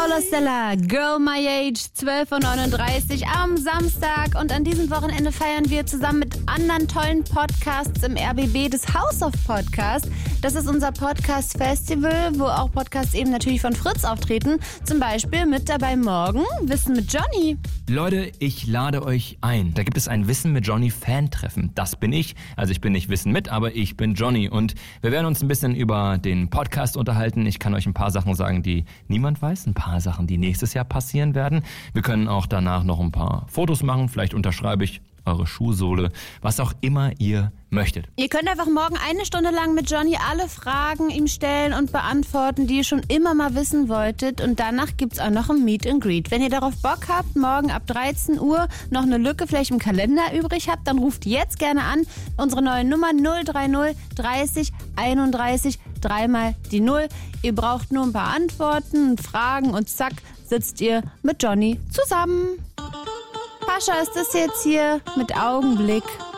Paula Stella, Girl My Age, 12:39 Uhr am Samstag. Und an diesem Wochenende feiern wir zusammen mit anderen tollen Podcasts im RBB das House of Podcast. Das ist unser Podcast-Festival, wo auch Podcasts eben natürlich von Fritz auftreten. Zum Beispiel mit dabei morgen Wissen mit Johnny. Leute, ich lade euch ein. Da gibt es ein Wissen mit Johnny Fan-Treffen. Das bin ich. Also ich bin nicht Wissen mit, aber ich bin Johnny. Und wir werden uns ein bisschen über den Podcast unterhalten. Ich kann euch ein paar Sachen sagen, die niemand weiß. Ein paar Sachen, die nächstes Jahr passieren werden. Wir können auch danach noch ein paar Fotos machen. Vielleicht unterschreibe ich eure Schuhsohle, was auch immer ihr möchtet. Ihr könnt einfach morgen 1 Stunde lang mit Johnny alle Fragen ihm stellen und beantworten, die ihr schon immer mal wissen wolltet. Und danach gibt's auch noch ein Meet and Greet. Wenn ihr darauf Bock habt, morgen ab 13 Uhr noch eine Lücke vielleicht im Kalender übrig habt, dann ruft jetzt gerne an. Unsere neue Nummer 030 30 31 3 die 0. Ihr braucht nur ein paar Antworten und Fragen und zack, sitzt ihr mit Johnny zusammen. Pascha, ist das jetzt hier mit Augenblick?